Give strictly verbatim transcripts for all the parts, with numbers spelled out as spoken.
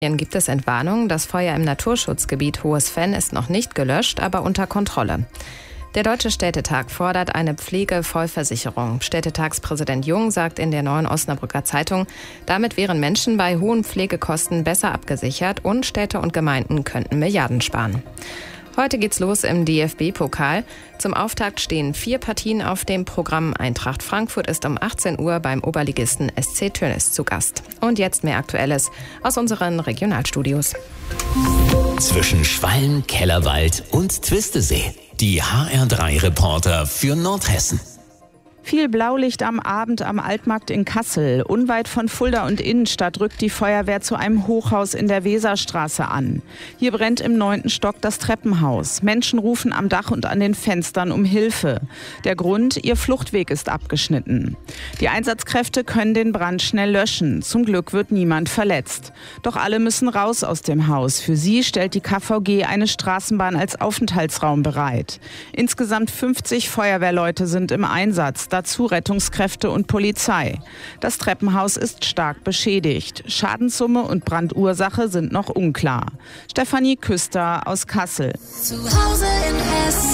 Gibt es Entwarnung. Das Feuer im Naturschutzgebiet Hohes Venn ist noch nicht gelöscht, aber unter Kontrolle. Der Deutsche Städtetag fordert eine Pflegevollversicherung. Städtetagspräsident Jung sagt in der Neuen Osnabrücker Zeitung, damit wären Menschen bei hohen Pflegekosten besser abgesichert und Städte und Gemeinden könnten Milliarden sparen. Heute geht's los im D F B-Pokal. Zum Auftakt stehen vier Partien auf dem Programm. Eintracht Frankfurt ist um achtzehn Uhr beim Oberligisten S C Tönnies zu Gast. Und jetzt mehr Aktuelles aus unseren Regionalstudios. Zwischen Schwalm, Kellerwald und Twistesee. Die H R drei Reporter für Nordhessen. Viel Blaulicht am Abend am Altmarkt in Kassel. Unweit von Fulda und Innenstadt rückt die Feuerwehr zu einem Hochhaus in der Weserstraße an. Hier brennt im neunten Stock das Treppenhaus. Menschen rufen am Dach und an den Fenstern um Hilfe. Der Grund, ihr Fluchtweg ist abgeschnitten. Die Einsatzkräfte können den Brand schnell löschen. Zum Glück wird niemand verletzt. Doch alle müssen raus aus dem Haus. Für sie stellt die K V G eine Straßenbahn als Aufenthaltsraum bereit. Insgesamt fünfzig Feuerwehrleute sind im Einsatz. Dazu Rettungskräfte und Polizei. Das Treppenhaus ist stark beschädigt. Schadenssumme und Brandursache sind noch unklar. Stefanie Küster aus Kassel. Zu Hause in Hessen.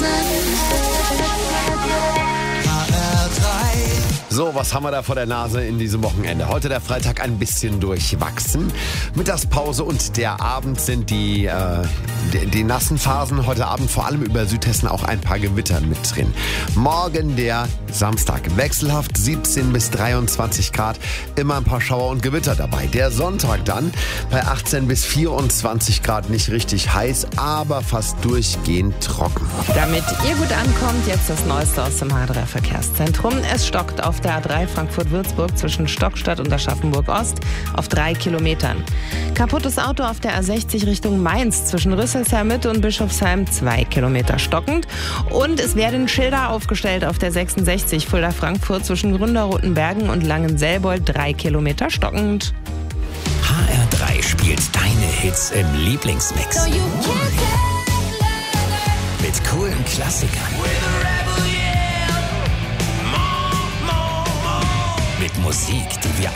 So, was haben wir da vor der Nase in diesem Wochenende? Heute der Freitag ein bisschen durchwachsen. Mittagspause und der Abend sind die, äh, die, die nassen Phasen. Heute Abend vor allem über Südhessen auch ein paar Gewitter mit drin. Morgen der Samstag. Wechselhaft siebzehn bis dreiundzwanzig Grad. Immer ein paar Schauer und Gewitter dabei. Der Sonntag dann bei achtzehn bis vierundzwanzig Grad. Nicht richtig heiß, aber fast durchgehend trocken. Damit ihr gut ankommt, jetzt das Neueste aus dem H R drei Verkehrszentrum. Es stockt auf der A drei Frankfurt-Würzburg zwischen Stockstadt und Aschaffenburg-Ost auf drei Kilometern. Kaputtes Auto auf der A sechzig Richtung Mainz zwischen Rüsselsheim-Mitte und Bischofsheim zwei Kilometer stockend. Und es werden Schilder aufgestellt auf der sechsundsechzig Fulda-Frankfurt zwischen Gründerrotenbergen und Langenselbold drei Kilometer stockend. H R drei spielt deine Hits im Lieblingsmix. So you Mit coolen Klassikern. Mit Musik, die wir